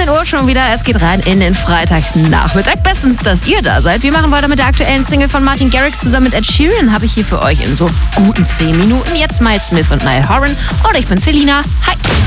9 Uhr schon wieder. Es geht rein in den Freitagnachmittag. Bestens, dass ihr da seid. Wir machen weiter mit der aktuellen Single von Martin Garrix zusammen mit Ed Sheeran. Habe ich hier für euch in so guten 10 Minuten. Jetzt Miles Smith und Niall Horan. Und ich bin Selina. Hi.